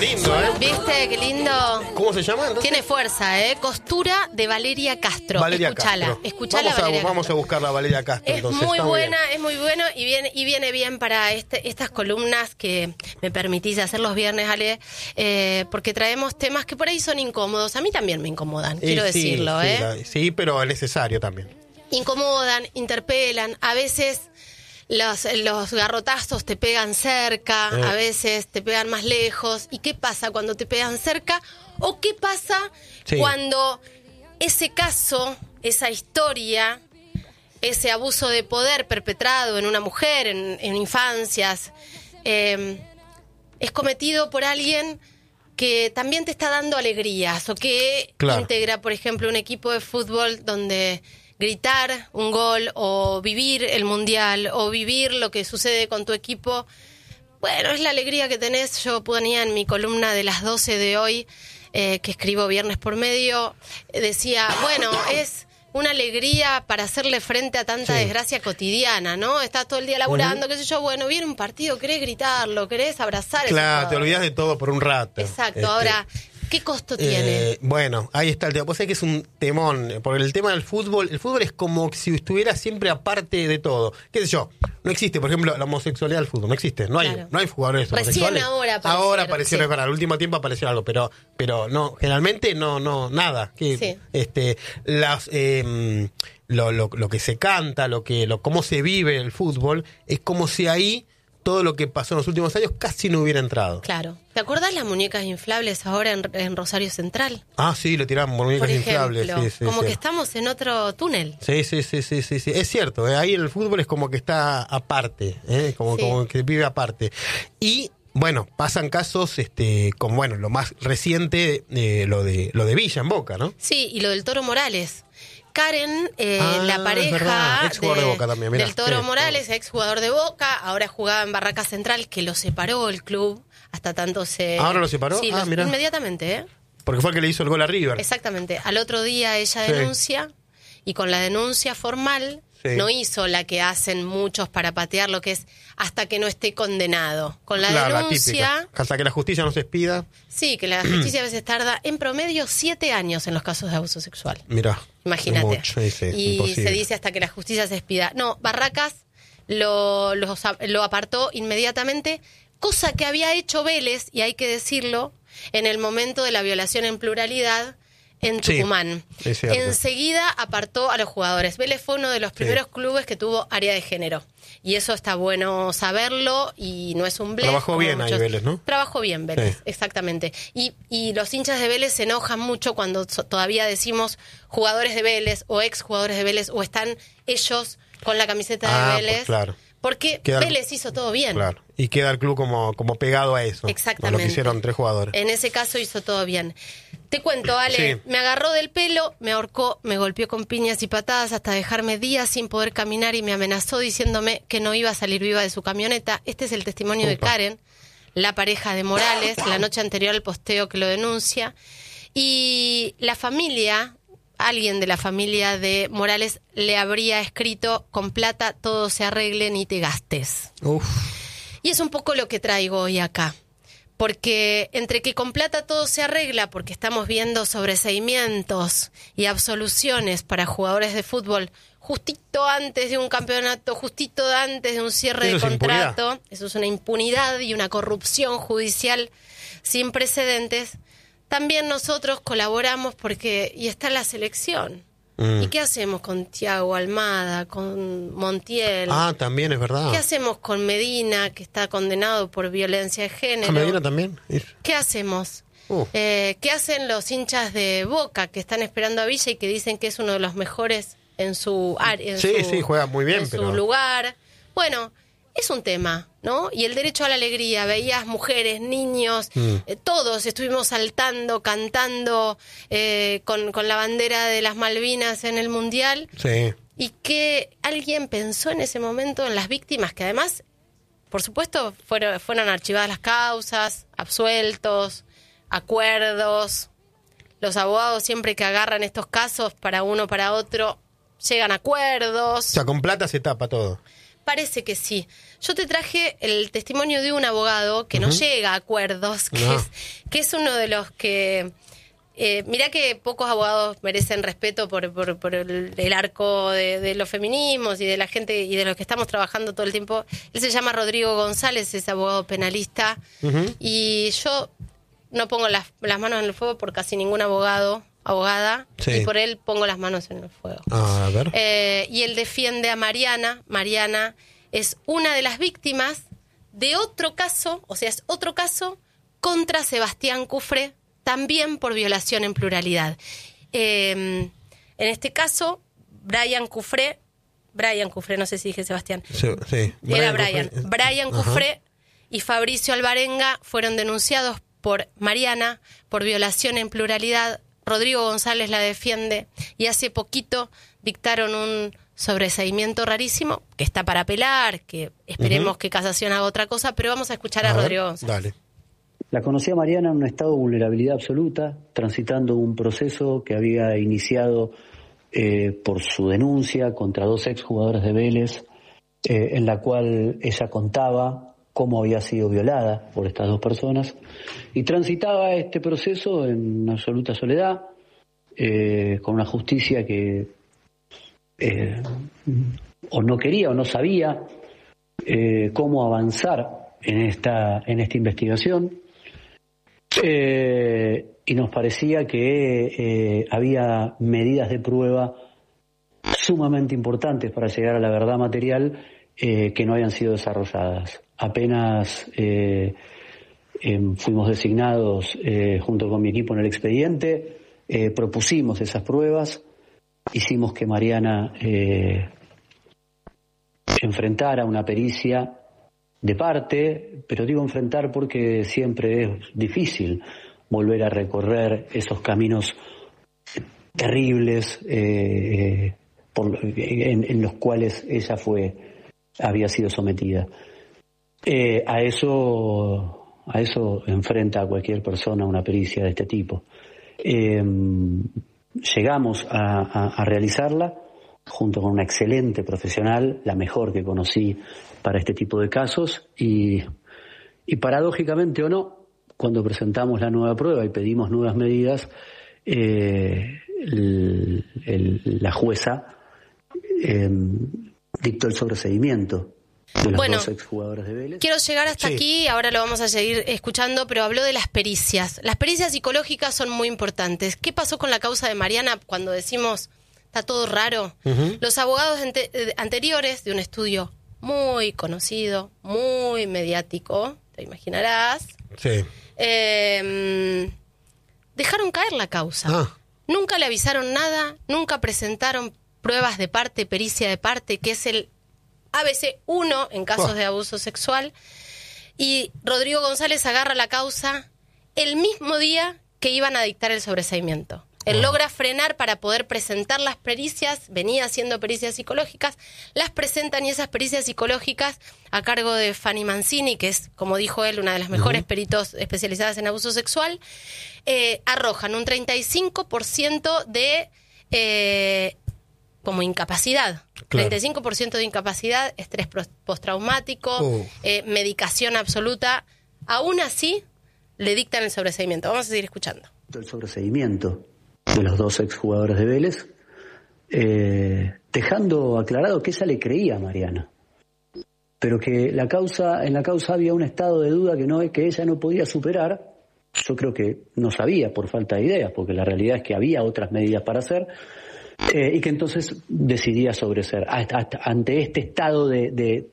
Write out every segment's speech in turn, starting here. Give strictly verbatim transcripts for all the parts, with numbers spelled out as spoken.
lindo, ¿eh? ¿Viste qué lindo? ¿Cómo se llama entonces? Tiene fuerza, ¿eh? Costura de Valeria Castro. Valeria Escuchala, Castro. escuchala Vamos, Valeria a, vamos a buscar la Valeria Castro. Es entonces, muy está buena, bien. es muy bueno y viene, y viene bien para este, estas columnas que me permitís hacer los viernes, Ale, eh, porque traemos temas que por ahí son incómodos. A mí también me incomodan, Y quiero sí, decirlo, sí, ¿eh? la- sí, pero es necesario también. Incomodan, interpelan, a veces los, los garrotazos te pegan cerca, Eh. a veces te pegan más lejos. ¿Y qué pasa cuando te pegan cerca? ¿O qué pasa Sí. cuando ese caso, esa historia, ese abuso de poder perpetrado en una mujer, en, en infancias, eh, es cometido por alguien que también te está dando alegrías o que Claro. integra, por ejemplo, un equipo de fútbol donde gritar un gol o vivir el mundial o vivir lo que sucede con tu equipo, bueno, es la alegría que tenés. Yo ponía en mi columna de las doce de hoy, eh, que escribo viernes por medio, eh, decía, bueno, es una alegría para hacerle frente a tanta Sí. desgracia cotidiana, ¿no? Estás todo el día laburando, Ujú. qué sé yo, bueno, viene un partido, querés gritarlo, querés abrazar. ese Claro, te jugador. olvidas de todo por un rato. Exacto, Este, ahora, ¿qué costo tiene? Eh, bueno, ahí está el tema. Pues es que es un temón, porque el tema del fútbol, el fútbol es como si estuviera siempre aparte de todo. ¿Qué sé yo? No existe, por ejemplo, la homosexualidad del fútbol, no existe. No hay, Claro. no hay jugadores Recién homosexuales. ahora aparecieron, Ahora aparecieron, sí. es verdad, el último tiempo apareció algo, pero pero no, generalmente no, no, nada. Que, Sí. este, las eh, lo, lo, lo que se canta, lo que, lo cómo se vive el fútbol, es como si ahí todo lo que pasó en los últimos años casi no hubiera entrado. Claro. ¿Te acuerdas las muñecas inflables ahora en, en Rosario Central? Ah, sí, lo tiraban por muñecas Por ejemplo, inflables. Sí, sí, como sí. que estamos en otro túnel. Sí, sí, sí, sí, sí, sí. Es cierto, ¿eh? Ahí el fútbol es como que está aparte, ¿eh? como, Sí. como que vive aparte. Y bueno, pasan casos, este, como bueno, lo más reciente, eh, lo de lo de Villa en Boca, ¿no? Sí, y lo del Toro Morales. Karen, eh, Ah, la es pareja verdad, exjugador de Boca también, mirá. del Toro Sí, Morales, exjugador de Boca, ahora jugaba en Barraca Central, que lo separó el club, hasta tanto se... ¿Ahora lo separó? Sí, Ah, lo- mirá. inmediatamente, ¿eh? Porque fue el que le hizo el gol a River. Exactamente. Al otro día ella Sí. denuncia y con la denuncia formal Sí. no hizo la que hacen muchos para patear, lo que es hasta que no esté condenado. Con la Claro, la denuncia, típica. Hasta que la justicia no se expida. sí, que la justicia a veces tarda en promedio siete años en los casos de abuso sexual. Mirá. Imagínate. Mucho, sí, sí, y imposible. se dice hasta que la justicia se expida. No, Barracas lo, lo, lo apartó inmediatamente, cosa que había hecho Vélez, y hay que decirlo, en el momento de la violación en pluralidad en Sí, Tucumán. es cierto. Enseguida apartó a los jugadores. Vélez fue uno de los primeros clubes que tuvo área de género. Y eso está bueno saberlo y no es un blef. Trabajó como bien ahí Vélez, ¿no? Trabajó bien Vélez, Sí. exactamente. Y, y los hinchas de Vélez se enojan mucho cuando so- todavía decimos jugadores de Vélez o ex jugadores de Vélez o están ellos con la camiseta Ah, de pues Vélez. claro. Porque Queda- Vélez hizo todo bien. Claro. Y queda el club como, como pegado a eso. Exactamente. A lo que hicieron tres jugadores. En ese caso hizo todo bien. Te cuento, Ale, Sí. me agarró del pelo, me ahorcó, me golpeó con piñas y patadas hasta dejarme días sin poder caminar y me amenazó diciéndome que no iba a salir viva de su camioneta. Este es el testimonio de Upa. Karen, la pareja de Morales, la noche anterior al posteo que lo denuncia. Y la familia, alguien de la familia de Morales le habría escrito: con plata todo se arregle, ni te gastes. Uf. Y es un poco lo que traigo hoy acá. Porque entre que con plata todo se arregla, porque estamos viendo sobreseimientos y absoluciones para jugadores de fútbol justito antes de un campeonato, justito antes de un cierre Eso de es contrato, impunidad. eso es una impunidad y una corrupción judicial sin precedentes, también nosotros colaboramos porque, y está la selección. Mm. ¿Y qué hacemos con Thiago Almada, con Montiel? Ah, también es verdad. ¿Qué hacemos con Medina, que está condenado por violencia de género? Ah, Medina también. Es- ¿Qué hacemos? Uh. Eh, ¿Qué hacen los hinchas de Boca que están esperando a Villa y que dicen que es uno de los mejores en su área? Sí, sí, juega muy bien, en pero- su lugar. Bueno, es un tema, ¿no? Y el derecho a la alegría, veías mujeres, niños, Mm. eh, todos estuvimos saltando, cantando eh, con, con la bandera de las Malvinas en el Mundial. Sí. Y que alguien pensó en ese momento en las víctimas, que además, por supuesto, fueron, fueron archivadas las causas, absueltos, acuerdos. Los abogados siempre que agarran estos casos para uno para otro, llegan a O acuerdos. sea, con plata se tapa todo. parece que sí. Yo te traje el testimonio de un abogado que uh-huh. no llega a acuerdos, que, no. es, que es uno de los que... Eh, mirá que pocos abogados merecen respeto por, por, por el, el arco de, de los feminismos y de la gente y de los que estamos trabajando todo el tiempo. Él se llama Rodrigo González, es abogado penalista. Uh-huh. Y yo no pongo las, las manos en el fuego por casi ningún abogado, abogada, sí. y por él pongo las manos en el fuego. Ah, a ver. Eh, y él defiende a Mariana. Mariana es una de las víctimas de otro caso, o sea, es otro caso contra Sebastián Cufré, también por violación en pluralidad. Eh, en este caso, Brian Cufré, Brian Cufré, no sé si dije Sebastián. Sí, sí. Era Brian. Cufré. Brian Ajá. Cufré y Fabricio Alvarenga fueron denunciados por Mariana por violación en pluralidad. Rodrigo González la defiende y hace poquito dictaron un sobreseimiento rarísimo que está para apelar, que esperemos uh-huh. que Casación haga otra cosa, pero vamos a escuchar a, a Rodrigo González. Dale. La conocí a Mariana en un estado de vulnerabilidad absoluta, transitando un proceso que había iniciado eh, por su denuncia contra dos exjugadores de Vélez, eh, en la cual ella contaba cómo había sido violada por estas dos personas, y transitaba este proceso en absoluta soledad, eh, con una justicia que eh, o no quería o no sabía eh, cómo avanzar en esta, en esta investigación. Eh, y nos parecía que eh, había medidas de prueba sumamente importantes para llegar a la verdad material eh, que no habían sido desarrolladas. Apenas eh, eh, fuimos designados eh, junto con mi equipo en el expediente, eh, propusimos esas pruebas, hicimos que Mariana eh, enfrentara una pericia de parte, pero digo enfrentar porque siempre es difícil volver a recorrer esos caminos terribles eh, por, en, en los cuales ella fue había sido sometida. Eh, a eso a eso enfrenta a cualquier persona una pericia de este tipo. Eh, llegamos a, a, a realizarla junto con una excelente profesional, la mejor que conocí para este tipo de casos, y, y paradójicamente o no, cuando presentamos la nueva prueba y pedimos nuevas medidas, eh, el, el, la jueza eh, dictó el sobreseimiento de los bueno, dos exjugadores de Vélez. Quiero llegar hasta sí. aquí, ahora lo vamos a seguir escuchando, pero habló de las pericias. Las pericias psicológicas son muy importantes. ¿Qué pasó con la causa de Mariana cuando decimos está todo raro? Uh-huh. Los abogados ante- anteriores de un estudio muy conocido, muy mediático, te imaginarás, sí. eh, dejaron caer la causa. Ah. Nunca le avisaron nada, nunca presentaron pruebas de parte, pericia de parte, que es el A B C uno en casos oh. de abuso sexual. Y Rodrigo González agarra la causa el mismo día que iban a dictar el sobreseimiento. Él wow. logra frenar para poder presentar las pericias, venía haciendo pericias psicológicas, las presentan y esas pericias psicológicas a cargo de Fanny Mancini, que es, como dijo él, una de las mejores uh-huh. peritos especializadas en abuso sexual, eh, arrojan un treinta y cinco por ciento de eh, como incapacidad. Claro. treinta y cinco por ciento de incapacidad, estrés postraumático, uh. eh, medicación absoluta. Aún así, le dictan el sobreseimiento. Vamos a seguir escuchando. El sobreseimiento de los dos exjugadores de Vélez, eh, dejando aclarado que ella le creía a Mariana, pero que la causa, en la causa había un estado de duda que, no, que ella no podía superar. Yo creo que no sabía por falta de ideas, porque la realidad es que había otras medidas para hacer, eh, y que entonces decidía sobreser. Hasta, hasta, ante este estado de, de,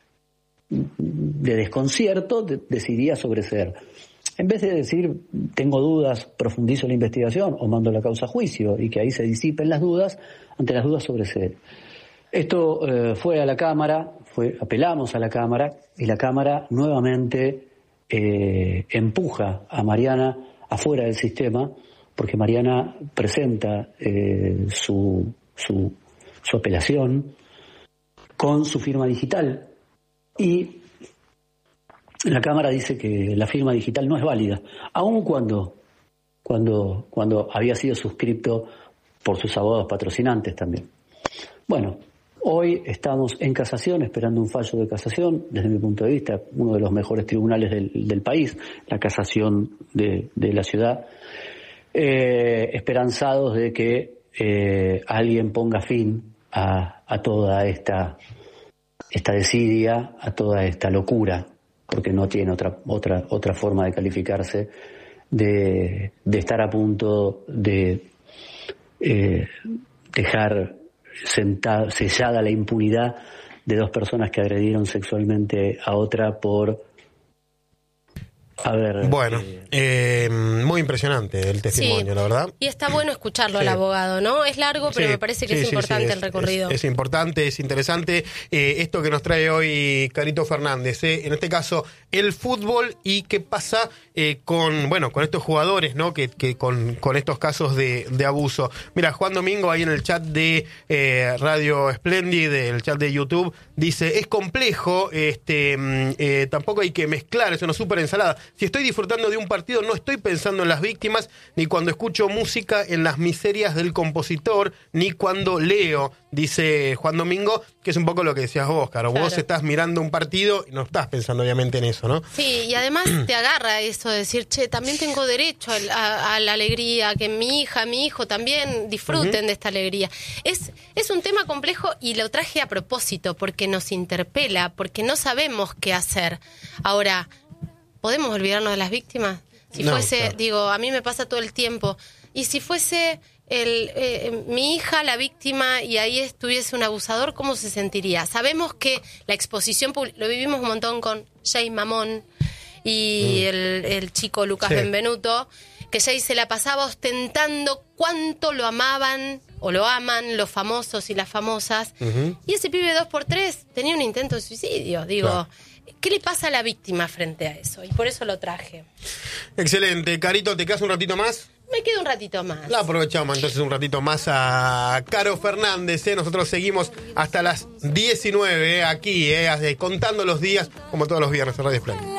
de desconcierto, de, decidía sobreser. En vez de decir, tengo dudas, profundizo la investigación o mando la causa a juicio y que ahí se disipen las dudas, ante las dudas sobresee. Esto eh, fue a la Cámara, fue, apelamos a la Cámara y la Cámara nuevamente eh, empuja a Mariana afuera del sistema, porque Mariana presenta eh, su, su, su apelación con su firma digital y la Cámara dice que la firma digital no es válida, aun cuando, cuando, cuando había sido suscripto por sus abogados patrocinantes también. Bueno, Hoy estamos en casación, esperando un fallo de casación, desde mi punto de vista, uno de los mejores tribunales del, del país, la casación de, de la ciudad, eh, esperanzados de que eh, alguien ponga fin a, a toda esta, esta desidia, a toda esta locura, porque no tiene otra, otra, otra forma de calificarse, de, de estar a punto de eh, dejar sentada, sellada la impunidad de dos personas que agredieron sexualmente a otra por haber... Bueno, eh, eh, muy impresionante el testimonio, sí, la verdad. Y está bueno escucharlo sí. al abogado, ¿no? Es largo, pero sí, me parece que sí, es sí, importante sí, el recorrido. Es, es importante, es interesante. Eh, esto que nos trae hoy Carito Fernández, eh, en este caso, el fútbol y qué pasa eh, con, bueno, con estos jugadores, ¿no? Que, que con, con estos casos de, de abuso. Mira, Juan Domingo ahí en el chat de eh, Radio Splendid, el chat de YouTube, dice, es complejo, este, eh, tampoco hay que mezclar, es una súper ensalada. Si estoy disfrutando de un partido, no estoy pensando en las víctimas, ni cuando escucho música en las miserias del compositor, ni cuando leo, dice Juan Domingo, que es un poco lo que decías vos, Caro. Claro. Vos estás mirando un partido y no estás pensando obviamente en eso, ¿no? Sí, y además te agarra eso de decir, che, también tengo derecho a, a, a la alegría, que mi hija, mi hijo también disfruten uh-huh. de esta alegría. Es, es un tema complejo y lo traje a propósito, porque nos interpela, porque no sabemos qué hacer. Ahora, ¿podemos olvidarnos de las víctimas? Si no, fuese, claro. digo, a mí me pasa todo el tiempo. Y si fuese el, eh, mi hija la víctima y ahí estuviese un abusador, ¿cómo se sentiría? Sabemos que la exposición pública, lo vivimos un montón con Jay Mamón y mm. el, el chico Lucas sí. Benvenuto, que Jay se la pasaba ostentando cuánto lo amaban o lo aman los famosos y las famosas. Uh-huh. Y ese pibe dos por tres tenía un intento de suicidio, digo... Claro. ¿Qué le pasa a la víctima frente a eso? Y por eso lo traje. Excelente. Carito, ¿te quedas un ratito más? Me quedo un ratito más. La aprovechamos entonces un ratito más a Caro Fernández. ¿eh? Nosotros seguimos hasta las diecinueve ¿eh? aquí, ¿eh? contando los días, como todos los viernes en Radio Splendid.